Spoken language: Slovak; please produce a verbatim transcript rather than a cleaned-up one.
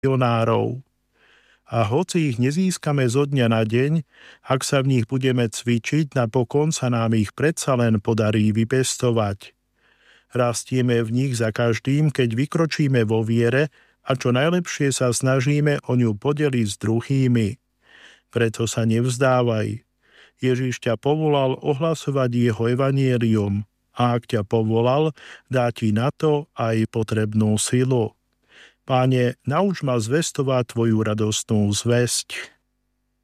milionárov. A hoci ich nezískame zo dňa na deň, ak sa v nich budeme cvičiť, napokon sa nám ich predsa len podarí vypestovať. Rastieme v nich za každým, keď vykročíme vo viere a čo najlepšie sa snažíme o ňu podeliť s druhými. Preto sa nevzdávaj. Ježiš ťa povolal ohlasovať jeho evanjelium a ak ťa povolal, dá ti na to aj potrebnú silu. Páne, nauč ma zvestovať tvoju radostnú zvesť.